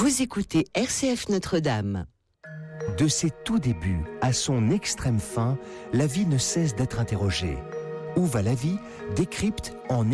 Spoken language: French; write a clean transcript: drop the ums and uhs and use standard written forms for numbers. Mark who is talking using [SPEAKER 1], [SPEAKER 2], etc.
[SPEAKER 1] Vous écoutez RCF Notre-Dame.
[SPEAKER 2] De ses tout débuts à son extrême fin, la vie ne cesse d'être interrogée. Où va la vie? Décrypte en